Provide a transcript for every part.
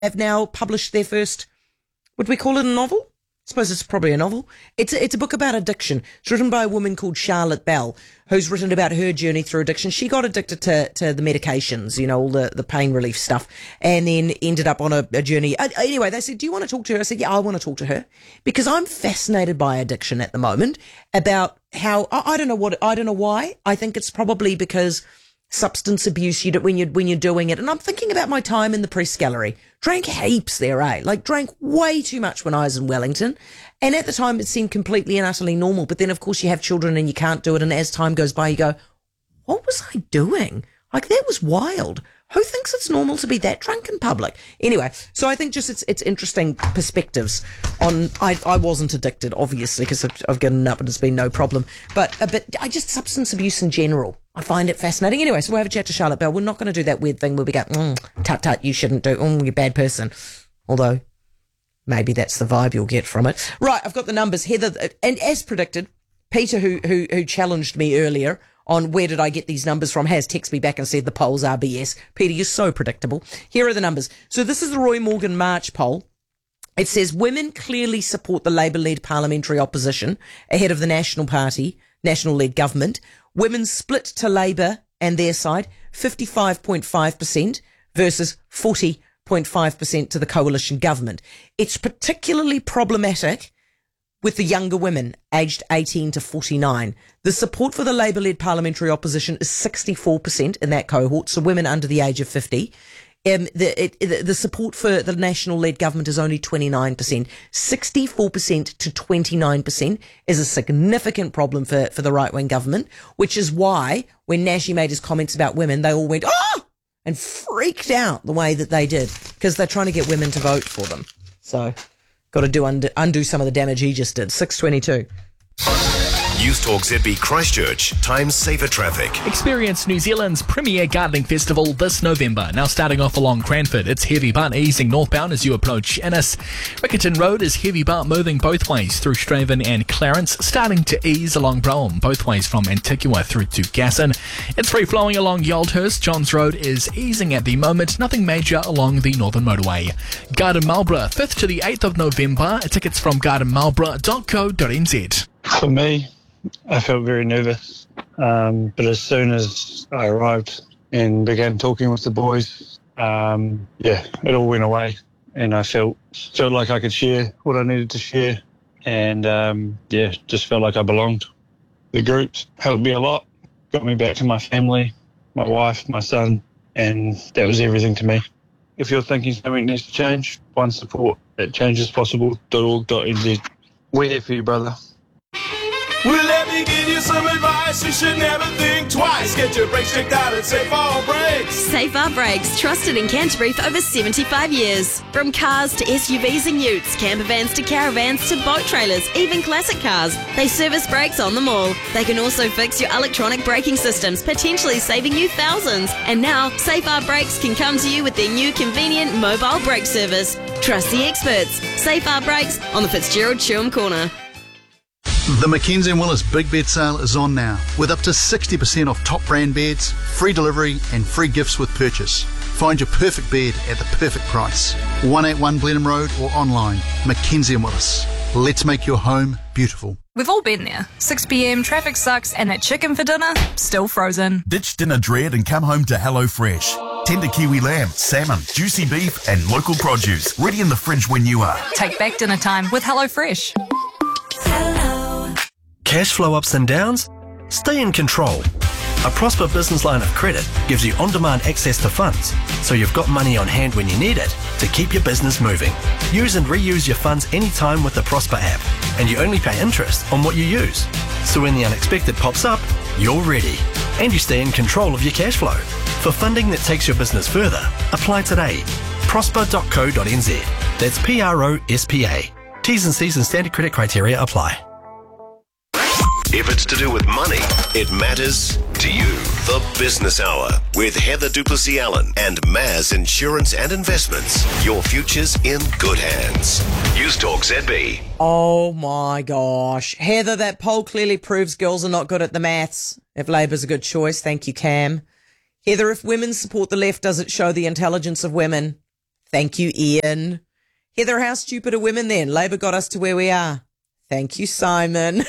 have now published their first, would we call it a novel? I suppose it's probably a novel. It's a book about addiction. It's written by a woman called Charlotte Bell, who's written about her journey through addiction. She got addicted to the medications, all the pain relief stuff, and then ended up on a journey. Anyway, they said, do you want to talk to her? I said, yeah, I want to talk to her, because I'm fascinated by addiction at the moment, about how, I don't know why. I think it's probably because substance abuse, when you're doing it. And I'm thinking about my time in the press gallery. Drank heaps there, drank way too much when I was in Wellington. And at the time it seemed completely and utterly normal. But then of course you have children and you can't do it. And as time goes by, you go, what was I doing? That was wild. Who thinks it's normal to be that drunk in public? Anyway, so I think just it's interesting perspectives on, I wasn't addicted, obviously, because I've given up and it's been no problem. But I just, substance abuse in general, I find it fascinating. Anyway, so we'll have a chat to Charlotte Bell. We're not going to do that weird thing where we go, tut, you shouldn't do, you're a bad person. Although, maybe that's the vibe you'll get from it. Right, I've got the numbers. Heather, and as predicted, Peter, who challenged me earlier on where did I get these numbers from, has texted me back and said the polls are BS. Peter, you're so predictable. Here are the numbers. So this is the Roy Morgan March poll. It says women clearly support the Labour-led parliamentary opposition ahead of the National Party, National-led government. Women split to Labour and their side, 55.5% versus 40.5% to the coalition government. It's particularly problematic with the younger women aged 18 to 49. The support for the Labour-led parliamentary opposition is 64% in that cohort, so women under the age of 50. The support for the national-led government is only 29%. 64% to 29% is a significant problem for the right-wing government, which is why when Nashi made his comments about women, they all went, oh! And freaked out the way that they did, because they're trying to get women to vote for them. So, got to undo some of the damage he just did. 6:22. News Talk ZB Christchurch, times safer traffic. Experience New Zealand's premier gardening festival this November. Now starting off along Cranford, it's heavy but easing northbound as you approach Ennis. Riccarton Road is heavy but moving both ways through Straven and Clarence, starting to ease along Brougham, both ways from Antigua through to Gasson. It's free flowing along Yoldhurst. Johns Road is easing at the moment, nothing major along the Northern Motorway. Garden Marlborough, 5th to the 8th of November. Tickets from gardenmarlborough.co.nz. For me, I felt very nervous, but as soon as I arrived and began talking with the boys, it all went away, and I felt like I could share what I needed to share, and just felt like I belonged. The groups helped me a lot, got me back to my family, my wife, my son, and that was everything to me. If you're thinking something needs to change, find support at changespossible.org.nz. We're here for you, brother. Well, let me give you some advice. You should never think twice. Get your brakes checked out at Safe Our Brakes. Safe Our Brakes, trusted in Canterbury for over 75 years. From cars to SUVs and utes, camper vans to caravans to boat trailers, even classic cars, they service brakes on them all. They can also fix your electronic braking systems, potentially saving you thousands. And now, Safe Our Brakes can come to you with their new convenient mobile brake service. Trust the experts. Safe Our Brakes on the Fitzgerald Chewham Corner. The Mackenzie & Willis Big Bed Sale is on now, with up to 60% off top brand beds, free delivery and free gifts with purchase. Find your perfect bed at the perfect price. 181 Blenheim Road or online. Mackenzie & Willis. Let's make your home beautiful. We've all been there. 6 p.m, traffic sucks, and that chicken for dinner, still frozen. Ditch dinner dread and come home to HelloFresh. Tender kiwi lamb, salmon, juicy beef and local produce. Ready in the fridge when you are. Take back dinner time with HelloFresh. Cash flow ups and downs? Stay in control. A Prosper business line of credit gives you on-demand access to funds, so you've got money on hand when you need it to keep your business moving. Use and reuse your funds anytime with the Prosper app, and you only pay interest on what you use. So when the unexpected pops up, you're ready, and you stay in control of your cash flow. For funding that takes your business further, apply today. Prosper.co.nz. That's PROSPA. T's and C's and standard credit criteria apply. If it's to do with money, it matters to you. The Business Hour with Heather Duplessis-Allen and Maz Insurance and Investments. Your future's in good hands. News Talk ZB. Oh my gosh. Heather, that poll clearly proves girls are not good at the maths. If Labour's a good choice, thank you, Cam. Heather, if women support the left, does it show the intelligence of women? Thank you, Ian. Heather, how stupid are women then? Labour got us to where we are. Thank you, Simon.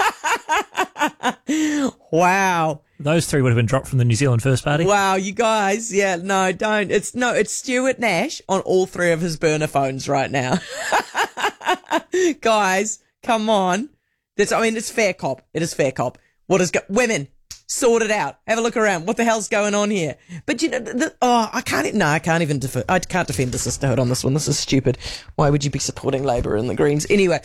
Wow. Those three would have been dropped from the New Zealand First Party. Wow, you guys. Yeah, no, don't. It's Stuart Nash on all three of his burner phones right now. Guys, come on. It's fair cop. It is fair cop. Women, sort it out. Have a look around. What the hell's going on here? But I can't defend the sisterhood on this one. This is stupid. Why would you be supporting Labour and the Greens? Anyway,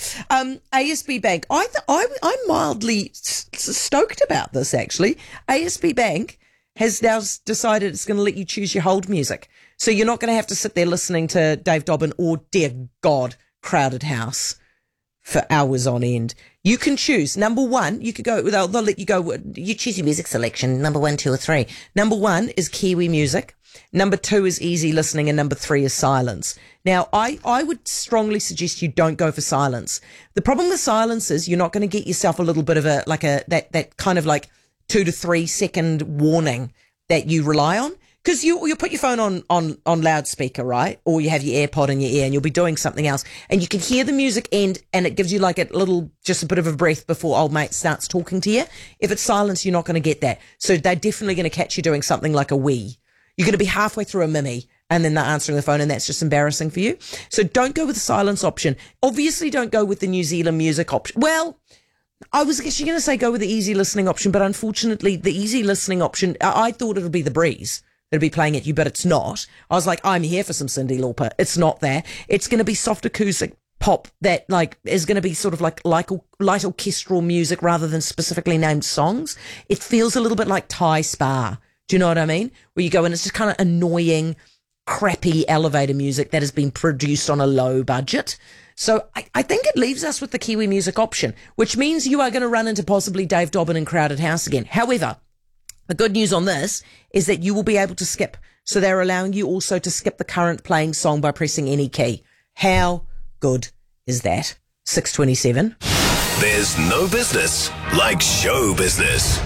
ASB Bank. I'm mildly stoked about this, actually. ASB Bank has now decided it's going to let you choose your hold music. So you're not going to have to sit there listening to Dave Dobbin or, dear God, Crowded House for hours on end. You can choose. Number one, you could go, they'll let you go, you choose your music selection, number 1, 2 or 3. Number 1 is Kiwi music. Number 2 is easy listening, and number 3 is silence. Now, I would strongly suggest you don't go for silence. The problem with silence is you're not going to get yourself a little bit of that kind of like 2 to 3 second warning that you rely on. Because you'll put your phone on loudspeaker, right? Or you have your AirPod in your ear and you'll be doing something else. And you can hear the music end and it gives you like just a bit of a breath before old mate starts talking to you. If it's silence, you're not going to get that. So they're definitely going to catch you doing something like a wee. You're going to be halfway through a Mimi and then they're answering the phone and that's just embarrassing for you. So don't go with the silence option. Obviously don't go with the New Zealand music option. Well, I was actually going to say go with the easy listening option, but unfortunately the easy listening option, I thought it'll be the breeze. It'll be playing at you, but it's not. I was like, I'm here for some Cyndi Lauper. It's not there. It's going to be soft acoustic pop that is going to be sort of like light orchestral music rather than specifically named songs. It feels a little bit like Thai Spa. Do you know what I mean? Where you go and it's just kind of annoying, crappy elevator music that has been produced on a low budget. So I think it leaves us with the Kiwi music option, which means you are going to run into possibly Dave Dobbin and Crowded House again. However, the good news on this is that you will be able to skip. So they're allowing you also to skip the current playing song by pressing any key. How good is that? 6:27. There's no business like show business.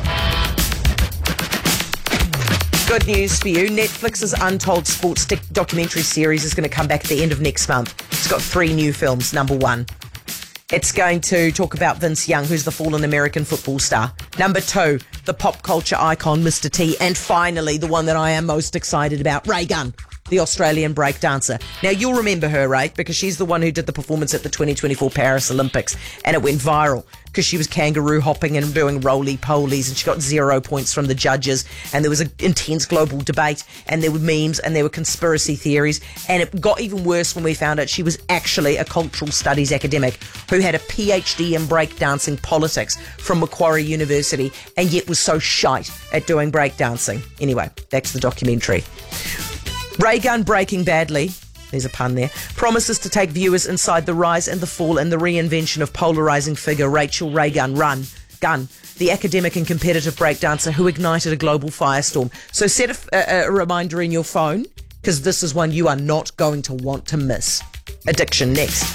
Good news for you. Netflix's Untold Sports documentary series is going to come back at the end of next month. It's got 3 new films. Number 1. It's going to talk about Vince Young, who's the fallen American football star. Number 2, the pop culture icon, Mr. T. And finally, the one that I am most excited about, Ray Gunn, the Australian breakdancer. Now, you'll remember her, right? Because she's the one who did the performance at the 2024 Paris Olympics. And it went viral because she was kangaroo hopping and doing roly-polies and she got 0 points from the judges. And there was an intense global debate and there were memes and there were conspiracy theories. And it got even worse when we found out she was actually a cultural studies academic who had a PhD in breakdancing politics from Macquarie University and yet was so shite at doing breakdancing. Anyway, back to the documentary. Ray Gunn breaking badly, there's a pun there, promises to take viewers inside the rise and the fall and the reinvention of polarising figure Rachel Ray Gunn, the academic and competitive breakdancer who ignited a global firestorm. So set a reminder in your phone, because this is one you are not going to want to miss. Addiction next.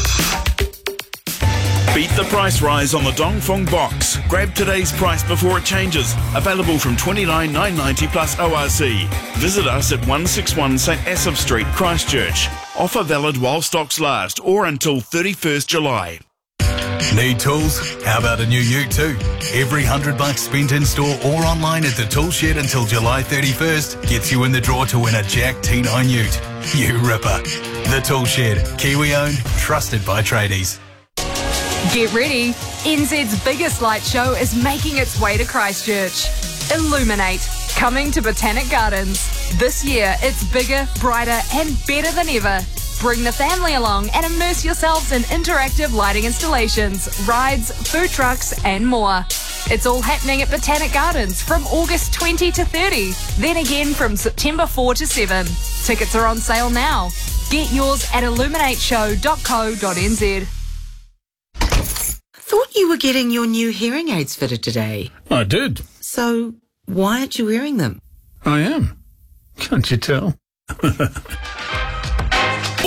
Beat the price rise on the Dongfeng box. Grab today's price before it changes. Available from $29,990 plus ORC. Visit us at 161 St Asaph Street, Christchurch. Offer valid while stocks last or until 31st July. Need tools? How about a new ute too? Every $100 spent in store or online at the Tool Shed until July 31st gets you in the draw to win a Jack T9 ute. You ripper. The Tool Shed. Kiwi owned, trusted by tradies. Get ready. NZ's biggest light show is making its way to Christchurch. Illuminate, coming to Botanic Gardens. This year, it's bigger, brighter and better than ever. Bring the family along and immerse yourselves in interactive lighting installations, rides, food trucks and more. It's all happening at Botanic Gardens from August 20 to 30, then again from September 4 to 7. Tickets are on sale now. Get yours at illuminateshow.co.nz. Thought you were getting your new hearing aids fitted today. I did. So, why aren't you wearing them? I am. Can't you tell?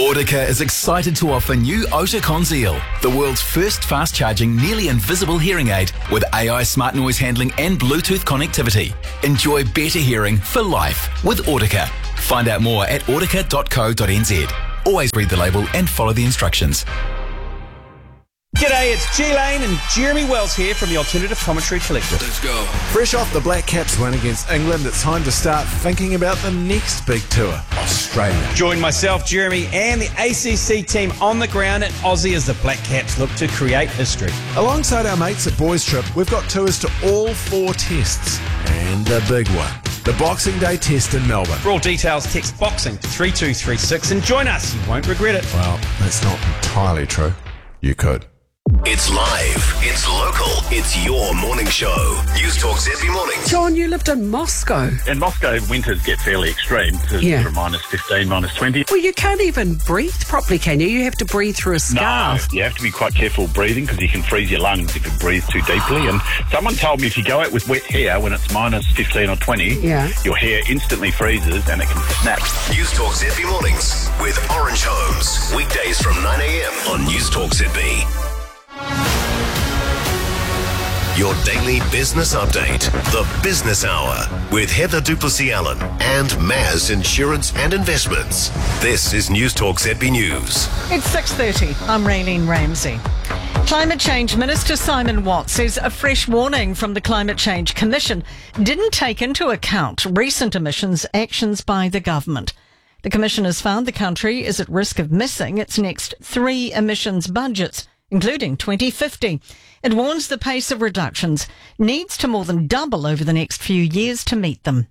Audica is excited to offer new Oticon Zeal, the world's first fast-charging, nearly invisible hearing aid with AI smart noise handling and Bluetooth connectivity. Enjoy better hearing for life with Audica. Find out more at audica.co.nz. Always read the label and follow the instructions. G'day, it's G Lane and Jeremy Wells here from the Alternative Commentary Collective. Let's go. Fresh off the Black Caps win against England, it's time to start thinking about the next big tour, Australia. Join myself, Jeremy, and the ACC team on the ground in Aussie as the Black Caps look to create history. Alongside our mates at Boys Trip, we've got tours to all 4 tests and the big one, the Boxing Day test in Melbourne. For all details, text BOXING to 3236 and join us. You won't regret it. Well, that's not entirely true. You could. It's live, it's local, it's your morning show. News Talk ZB Mornings. John, you lived in Moscow. In Moscow, winters get fairly extreme to sort of minus 15, minus 20. Well, you can't even breathe properly, can you? You have to breathe through a scarf. No, you have to be quite careful breathing because you can freeze your lungs if you breathe too deeply. And someone told me if you go out with wet hair when it's minus 15 or 20, your hair instantly freezes and it can snap. News Talk ZB Mornings with Orange Homes. Weekdays from 9 a.m. on News Talk ZB. Your daily business update, the Business Hour, with Heather Duplessis-Allen and Maz Insurance and Investments. This is News Talk ZB News. It's 6:30. I'm Raylene Ramsey. Climate Change Minister Simon Watt says a fresh warning from the Climate Change Commission didn't take into account recent emissions actions by the government. The Commission has found the country is at risk of missing its next 3 emissions budgets, including 2050. It warns the pace of reductions needs to more than double over the next few years to meet them.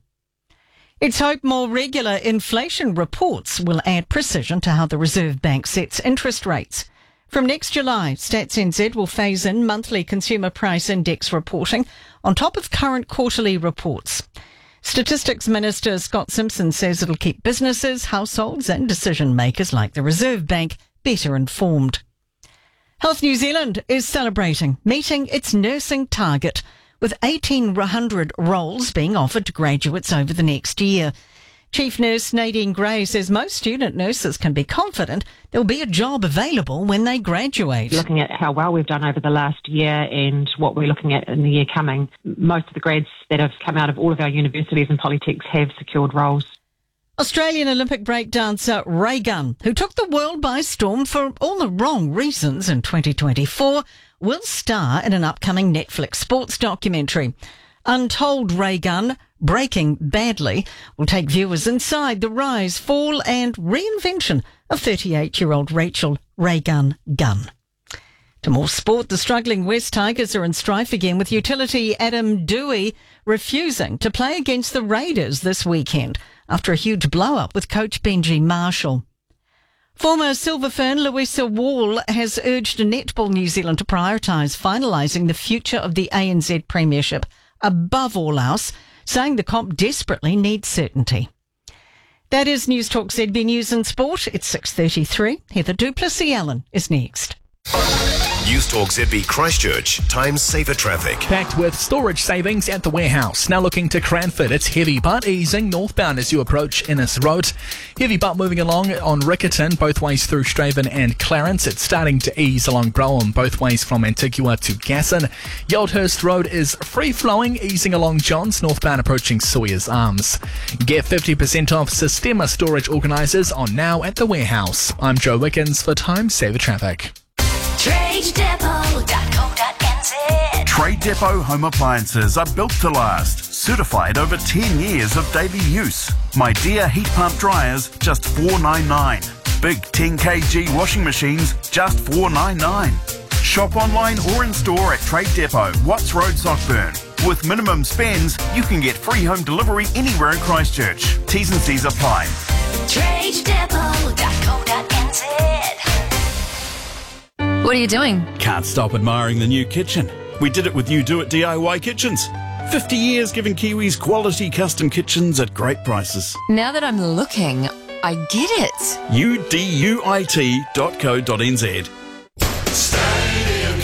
It's hoped more regular inflation reports will add precision to how the Reserve Bank sets interest rates. From next July, Stats NZ will phase in monthly consumer price index reporting on top of current quarterly reports. Statistics Minister Scott Simpson says it'll keep businesses, households and decision makers like the Reserve Bank better informed. Health New Zealand is celebrating meeting its nursing target, with 1,800 roles being offered to graduates over the next year. Chief Nurse Nadine Gray says most student nurses can be confident there'll be a job available when they graduate. Looking at how well we've done over the last year and what we're looking at in the year coming, most of the grads that have come out of all of our universities and polytechs have secured roles. Australian Olympic breakdancer Ray Gunn, who took the world by storm for all the wrong reasons in 2024, will star in an upcoming Netflix sports documentary. Untold Ray Gunn, Breaking Badly, will take viewers inside the rise, fall and reinvention of 38-year-old Rachel Ray Gunn Gunn. To more sport, the struggling West Tigers are in strife again, with utility Adam Dewey refusing to play against the Raiders this weekend after a huge blow-up with coach Benji Marshall. Former Silver Fern Louisa Wall has urged Netball New Zealand to prioritise finalising the future of the ANZ Premiership above all else, saying the comp desperately needs certainty. That is News Talk ZB News and Sport. It's 6:33. Heather Duplessis-Allen is next. News Talk ZB Christchurch, times saver traffic. Packed with storage savings at the warehouse. Now looking to Cranford, it's heavy but easing northbound as you approach Innes Road. Heavy but moving along on Riccarton, both ways through Straven and Clarence. It's starting to ease along Brougham, both ways from Antigua to Gasson. Yoldhurst Road is free-flowing, easing along Johns, northbound approaching Sawyer's Arms. Get 50% off Sistema storage organisers on now at the warehouse. I'm Joe Wickens for Time Saver Traffic. TradeDepot.co.nz. Trade Depot home appliances are built to last. Certified over 10 years of daily use. My Dear heat pump dryers, just $4.99. Big 10 kg washing machines, just $4.99. Shop online or in store at Trade Depot, Watts Road, Sockburn. With minimum spends, you can get free home delivery anywhere in Christchurch. T's and C's apply. TradeDepot.co.nz. What are you doing? Can't stop admiring the new kitchen. We did it with You Do It DIY Kitchens. 50 years giving Kiwis quality custom kitchens at great prices. Now that I'm looking, I get it. UDUIT.co.nz. Stadium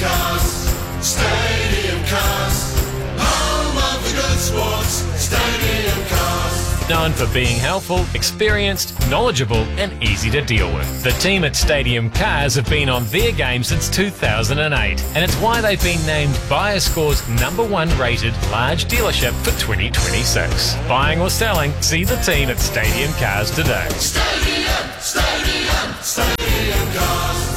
Cars, home of the good sports, Stadium Cars. known for being helpful, experienced, knowledgeable and easy to deal with. The team at Stadium Cars have been on their game since 2008, and it's why they've been named BuyerScore's #1 rated large dealership for 2026. Buying or selling, see the team at Stadium Cars today. Stadium Cars.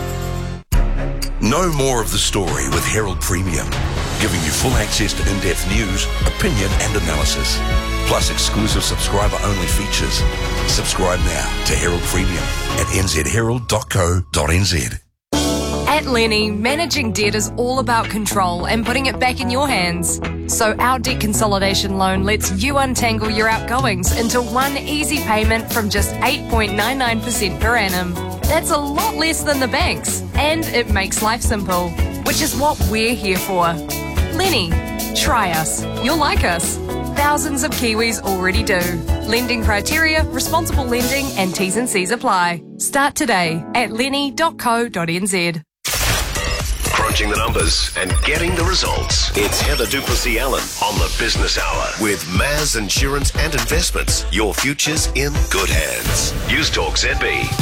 Know more of the story with Herald Premium, giving you full access to in-depth news, opinion and analysis, plus exclusive subscriber-only features. Subscribe now to Herald Premium at nzherald.co.nz. At Lenny, managing debt is all about control and putting it back in your hands. So our debt consolidation loan lets you untangle your outgoings into one easy payment from just 8.99% per annum. That's a lot less than the banks, and it makes life simple, which is what we're here for. Lenny, try us. You'll like us. Thousands of Kiwis already do. Lending criteria, responsible lending and T's and C's apply. Start today at lenny.co.nz. Crunching the numbers and getting the results. It's Heather Duplessis Allen on the Business Hour with Maz Insurance and Investments. Your future's in good hands. News Talk ZB.